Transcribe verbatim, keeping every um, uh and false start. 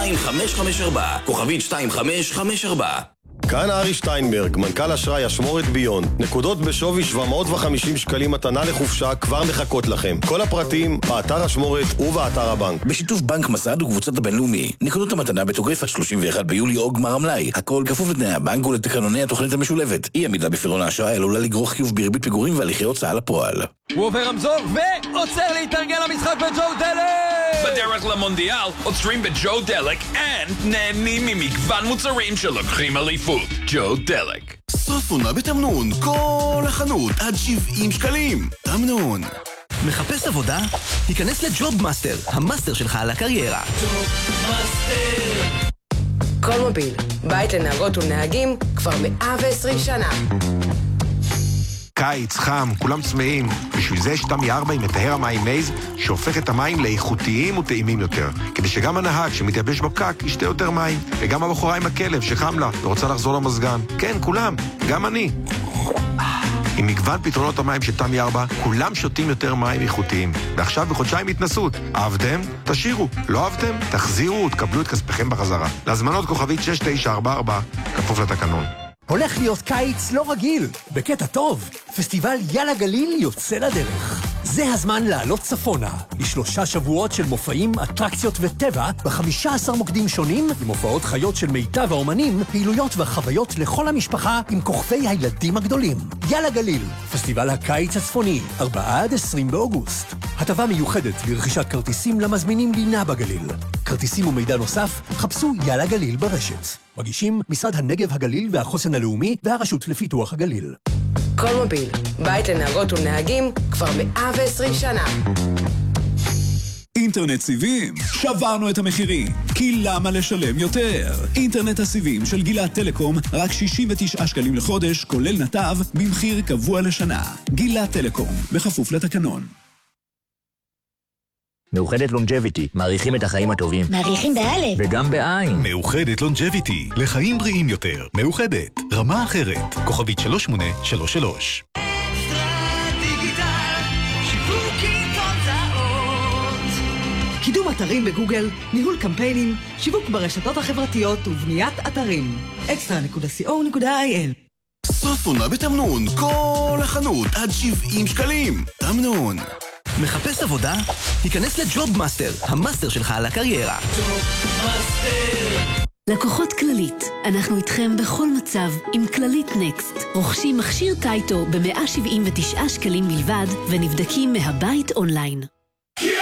שתיים חמש חמש ארבע, כוכבית שתיים חמש חמש ארבע. כאן ארי שטיינברג, מנכ"ל אשראי אשמורת ביון. נקודות בשווי שבע מאות וחמישים שקלים מתנה לחופשה כבר מחכות לכם. כל הפרטים באתר אשמורת ובאתר הבנק. בשיתוף בנק מסד וקבוצת הבינלאומי. נקודות המתנה בתוקף עד שלושים ואחד ביולי או גמר המלאי. הכל כפוף לתנאי הבנק ולתקנוני התוכנית המשולבת. אי עמידה בפירעון האשראי עלולה לגרור חיוב בריבית פיגורים והליכי הוצאה לפועל. הוא עובר רמזור ועוצר להתארגן למשחק בג'ו דלק! בדרך למונדיאל עוצרים בג'ו דלק and נהנים ממגוון מוצרים שלוקחים אליפות. ג'ו דלק. סוף עונה בתמנון, כל החנות עד שבעים שקלים. תמנון. מחפש עבודה? תיכנס לג'וב מאסטר, המאסטר שלך על הקריירה. ג'וב מאסטר. כל מוביל, בית לנהגות ולנהגים כבר מאה ועשרים שנה. קיץ, חם, כולם צמאים. בשביל זה יש תמי ארבע עם מטהר המים מייז, שהופך את המים לאיכותיים וטעימים יותר. כדי שגם הנהג שמתייבש בפקק ישתה יותר מים. וגם הבחורה עם הכלב שחם לה ורוצה לחזור למזגן. כן, כולם, גם אני. עם מגוון פתרונות המים של תמי ארבע, כולם שותים יותר מים איכותיים. ועכשיו בחודשיים התנסות. אהבתם? תשאירו. לא אהבתם? תחזירו ותקבלו את כספכם בחזרה. להזמנות כוכבית שש תשע ארבע ארבע, כפוף לתקנון. הולך להיות קיץ לא רגיל, בקטע טוב. פסטיבל יאללה גליל יוצא לדרך. זה הזמן לעלות צפונה, לשלושה שבועות של מופעים, אטרקציות וטבע, ב-חמישה עשר מוקדים שונים, עם הופעות חיות של מיטב האומנים, פעילויות וחוויות לכל המשפחה עם כוכבי הילדים הגדולים. יאללה גליל, פסטיבל הקיץ הצפוני, ארבעה עד עשרים באוגוסט. הטבה מיוחדת לרכישת כרטיסים למזמינים לינה בגליל. כרטיסים ומידע נוסף, חפשו יאללה גליל ברשת. מגישים משרד הנגב הגליל והחוסן הלאומי והרשות לפיתוח הגליל. כל מוביל, בית לנהגות ולנהגים כבר מאה ועשרים שנה. אינטרנט סיבים, שברנו את המחירים, כי למה לשלם יותר? אינטרנט הסיבים של גילת טלקום, רק שישים ותשעה שקלים לחודש, כולל נתב, במחיר קבוע לשנה. גילת טלקום, בכפוף לתקנון. מאוחדת לונג'ביטי, מעריכים את החיים הטובים. מעריכים באלף. וגם בעין. מאוחדת לונג'ביטי, לחיים בריאים יותר. מאוחדת, רמה אחרת. כוכבית שלוש שמונה שלוש שלוש. קידום אתרים בגוגל, ניהול קמפיינים, שיווק ברשתות החברתיות ובניית אתרים. אקסטרה נקודה סי או נקודה איי אל. סוף עונה בתמנון, כל החנות עד שבעים שקלים. תמנון. מחפש עבודה? תיכנס לג'וב מאסטר, המאסטר שלך על הקריירה. ג'וב מאסטר. לקוחות כללית, אנחנו איתכם בכל מצב עם כללית נקסט. רוכשים מכשיר טייטו ב-מאה שבעים ותשעה שקלים בלבד ונבדקים מהבית אונליין.